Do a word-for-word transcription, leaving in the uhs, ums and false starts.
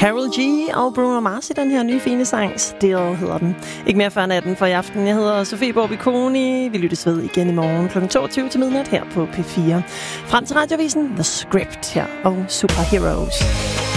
Karol G og Bruno Mars i den her nye fine sang. Still hedder den. Ikke mere før natten for i aften. Jeg hedder Sofie Borbiconi. Vi lyttes ved igen i morgen kl. toogtyve til midnat her på P fire. Frem til radiovisen The Script her og Superheroes.